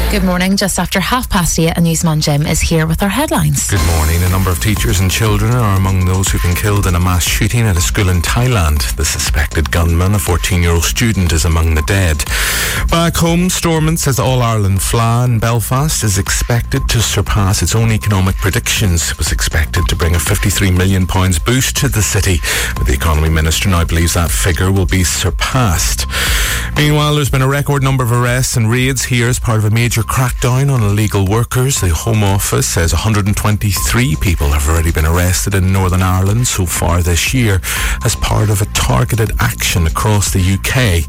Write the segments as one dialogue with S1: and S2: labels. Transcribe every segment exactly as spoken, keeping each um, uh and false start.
S1: Good morning. Just after half past eight, a newsman Jim is here with our headlines.
S2: Good morning. A number of teachers and children are among those who've been killed in a mass shooting at a school in Thailand. The suspected gunman, a fourteen-year-old student, is among the dead. Back home, Stormont says the All-Ireland F L A in Belfast is expected to surpass its own economic predictions. It was expected to bring a fifty-three million pounds boost to the city, but the Economy Minister now believes that figure will be surpassed. Meanwhile, there's been a record number of arrests and raids here as part of a major crackdown on illegal workers. The Home Office says one hundred twenty-three people have already been arrested in Northern Ireland so far this year as part of a targeted action across the U K.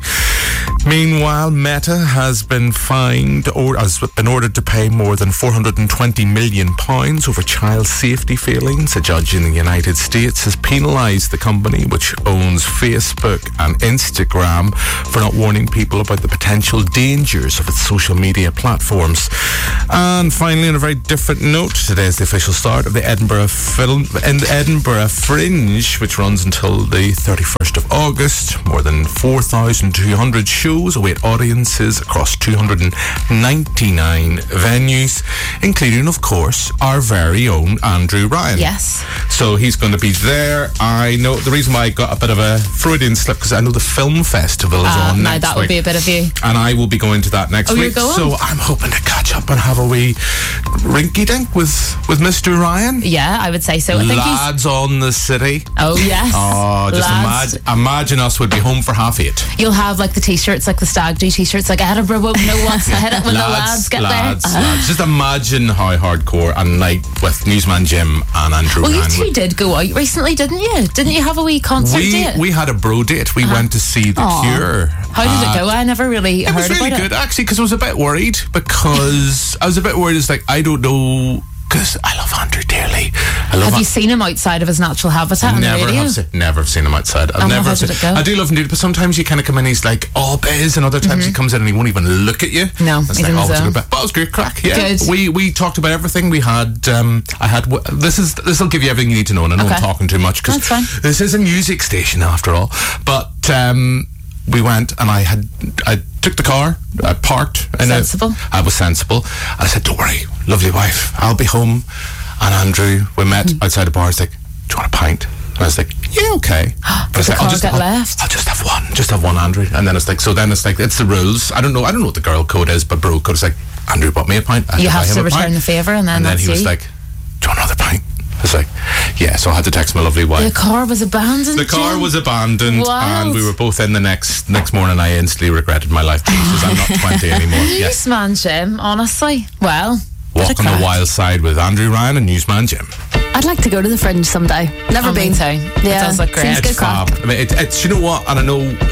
S2: Meanwhile, Meta has been fined or has been ordered to pay more than four hundred twenty million pounds over child safety failings. A judge in the United States has penalised the company which owns Facebook and Instagram for not warning people about the potential dangers of its social media platforms. And finally, on a very different note, today is the official start of the Edinburgh Film and Edinburgh Fringe, which runs until the thirty-first of August. More than four thousand two hundred shows await audiences across two hundred ninety-nine venues, including, of course, our very own Andrew Ryan.
S1: Yes.
S2: So he's going to be there. I know the reason why I got a bit of a Freudian slip because I know the film festival is
S1: uh,
S2: on
S1: now
S2: next
S1: that would
S2: week.
S1: be a bit of you.
S2: And I will be going to that next
S1: Oh,
S2: week.
S1: you're going?
S2: So I'm hoping to catch up and have a wee rinky-dink with, with Mister Ryan.
S1: Yeah, I would say so. I think
S2: Lads on the city.
S1: Oh, yes.
S2: Oh, just
S1: Lads.
S2: imagine, imagine us would be home for half eight.
S1: You'll have like the t-shirts, like the stag do t-shirts, like Edinburgh won't know what's ahead of when the lads get
S2: lads,
S1: there.
S2: Lads. Just imagine how hardcore a night with Newsman Jim and Andrew
S1: Well, you
S2: Ryan
S1: two
S2: would-
S1: did go out recently, didn't you? Didn't you have a wee concert
S2: we,
S1: date?
S2: we had a bro date. We
S1: Uh-huh.
S2: went to see The
S1: Aw.
S2: Cure.
S1: How did
S2: Uh,
S1: it go? I never really
S2: It
S1: heard
S2: was really
S1: about
S2: good,
S1: it.
S2: actually, because I was a bit worried because I was a bit worried. It's like, I don't know, because I love Andrew dearly. I love
S1: Have
S2: An-
S1: you seen him outside of his natural habitat on the
S2: Never
S1: radio?
S2: have, se- never have seen him outside. I've
S1: And
S2: never
S1: how
S2: seen,
S1: did it go?
S2: I do love him, dude, but sometimes you kind of come in, he's like all biz, and other times he comes in and he won't even look at you.
S1: No,
S2: It's
S1: he's
S2: like,
S1: in
S2: oh,
S1: his
S2: it's a
S1: zone.
S2: good bit. But it was great crack. Yeah,
S1: Good.
S2: we we talked about everything. We had um, I had w- this is this will give you everything you need to know, and I know
S1: Okay.
S2: I'm talking too much because
S1: That's fine.
S2: this is a music station after all. But um, we went and I had I took the car, I parked, and
S1: Sensible.
S2: I, I was sensible. I said, "Don't worry, lovely wife, I'll be home." And Andrew, we met
S1: Mm.
S2: outside the bar. He's like, "Do you want a pint?" And I was like, "Yeah, okay." But I
S1: Did
S2: was
S1: the
S2: like,
S1: car
S2: I'll just,
S1: get
S2: I'll,
S1: left?
S2: I'll just have one, just have one, Andrew. And then it's like, so then it's like, it's the rules. I don't know, I don't know what the girl code is, but bro code is like, Andrew bought me a pint. I
S1: You
S2: had buy
S1: have
S2: him
S1: to
S2: a
S1: return
S2: pint.
S1: the favour and then
S2: And then
S1: that's
S2: he was
S1: you.
S2: like, "Do you want another pint?" I was like, "Yeah." So I had to text my lovely wife.
S1: The car was abandoned.
S2: The car
S1: Jim?
S2: was abandoned,
S1: Wild.
S2: and we were both in the next next morning. I instantly regretted my life choices. I'm not twenty anymore. Yes,
S1: Newsman Jim, honestly. Well, bit
S2: walk
S1: of
S2: on the
S1: crack.
S2: wild side with Andrew Ryan and Newsman Jim.
S3: I'd like to go to the Fringe someday. Never
S1: Oh, me
S3: been.
S1: too. It
S3: Yeah,
S1: does look great.
S3: seems
S2: It's
S3: good crack.
S2: fab. I mean, it, it's you know what, and I know